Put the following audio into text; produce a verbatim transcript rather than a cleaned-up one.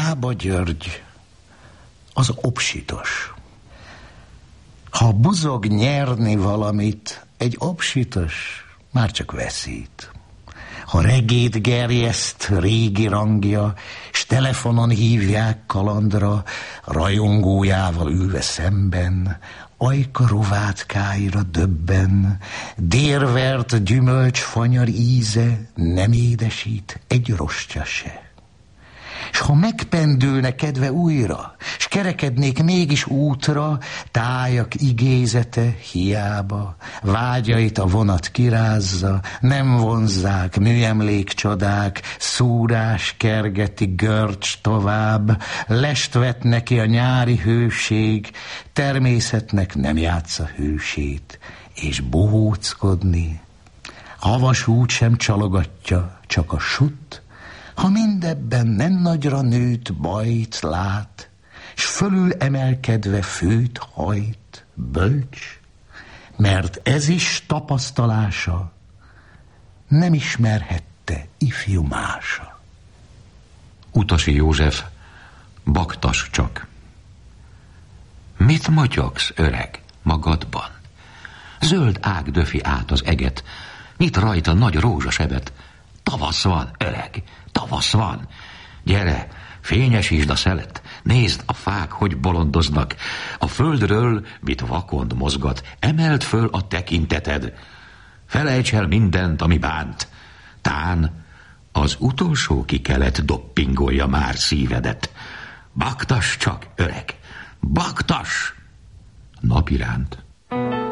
Bába György az obsitos. Ha buzog nyerni valamit, egy obsitos már csak veszít. Ha regét gerjeszt régi rangja, s telefonon hívják kalandra, rajongójával ülve szemben, ajka rovátkáira döbben, dérvert gyümölcsfanyar íze nem édesít egy rostja se. S ha megpendülne kedve újra, s kerekednék mégis útra, tájak igézete hiába, vágyait a vonat kirázza, nem vonzzák műemlék csodák, szúrás kergeti görcs tovább, lest vet neki a nyári hőség, természetnek nem játsza hősét, és bohóckodni. Havas út sem csalogatja, csak a sut, ha mindebben nem nagyra nőtt bajt lát, s fölül emelkedve főt hajt, bölcs, mert ez is tapasztalása, nem ismerhette ifjú mása. Utasi József, baktas csak. Mit motyogsz, öreg, magadban? Zöld ág döfi át az eget, nyit rajta nagy rózsasebet. Tavasz van, öreg, tavasz van. Gyere, fényesítsd a szelet, nézd a fák, hogy bolondoznak. A földről, mit vakond mozgat, emeld föl a tekinteted. Felejts el mindent, ami bánt. Tán az utolsó kikelet doppingolja már szívedet. Baktas csak, öreg, baktas! Napiránt